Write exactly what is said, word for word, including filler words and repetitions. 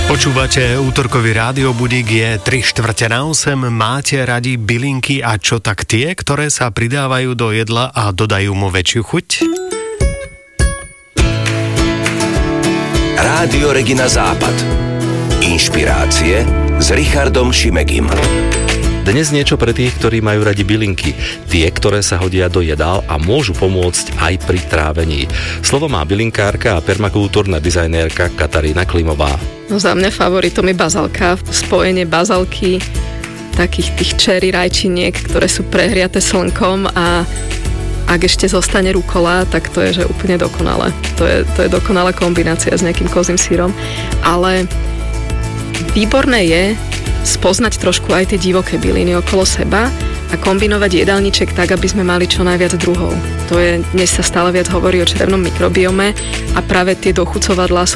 Počúvate útorkový rádiobudík, je tri štvrte na osem, máte radi bylinky a čo tak tie, ktoré sa pridávajú do jedla a dodajú mu väčšiu chuť? Rádio Regina Západ. Inšpirácie s Richardom Šimegim. Dnes niečo pre tých, ktorí majú radi bylinky. Tie, ktoré sa hodia do jedál a môžu pomôcť aj pri trávení. Slovo má bylinkárka a permakultúrna dizajnérka Katarína Klimová. No za mňa favoritom je bazalka. Spojenie bazalky, takých tých cherry rajčiniek, ktoré sú prehriaté slnkom a ak ešte zostane rukola, tak to je že úplne dokonalé. To je, to je dokonalá kombinácia s nejakým kozím syrom. Ale výborné je spoznať trošku aj tie divoké byliny okolo seba a kombinovať jedálniček tak, aby sme mali čo najviac druhov. To je, dnes sa stále viac hovorí o črevnom mikrobiome a práve tie dochucovadlá sú